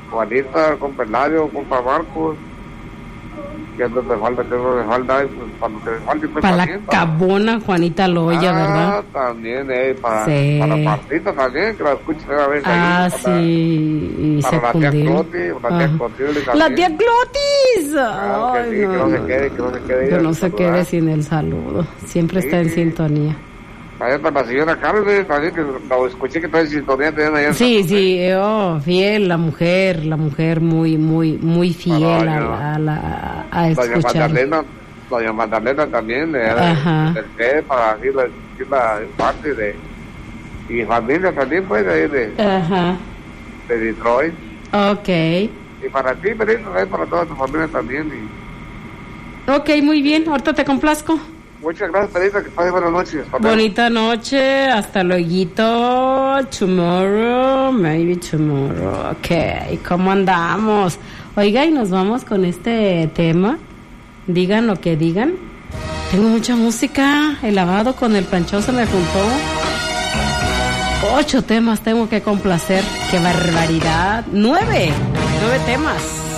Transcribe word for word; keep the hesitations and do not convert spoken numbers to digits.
Juanita, compa Eladio, compa Marcos. Que no te falta, que no te falta, pues, cuando te falte, pues, Para la también, para- cabona Juanita Loya, ah, ¿verdad? también, eh, para, Sí. para Martita también, que la escuches una vez ahí. Ah, para- sí, y Para la tía Secundín. Cloti, la tía Ajá. Clotilde también. La tía Clotis. Claro que Ay, sí, que no se quede, que no se quede Que ella no sin se quede saludar. sin el saludo. Siempre está en Sí. sintonía. También para la señora Carmen, también que lo escuché que está en sintonía también allá en Sí, San José. sí, oh, fiel, la mujer, la mujer muy, muy, muy fiel a, Para la- a, la- a Doña escuchar. Magdalena, doña Magdalena también, le Ajá. del P para decir la, decir la parte de, y familia también, pues, de, de, Ajá. de Detroit. Ok. Y para ti, Perito, también para toda tu familia también. Y Ok, muy bien, ahorita te complazco. muchas gracias, Perito, que pases buenas noches. Hasta luego. Bonita noche, hasta luego. Tomorrow, maybe tomorrow. Ok, ¿cómo andamos? Oiga, y nos vamos con este tema. Digan lo que digan. Tengo mucha música. El lavado con el planchón se me juntó. Ocho temas tengo que complacer. ¡Qué barbaridad! Nueve. Nueve temas.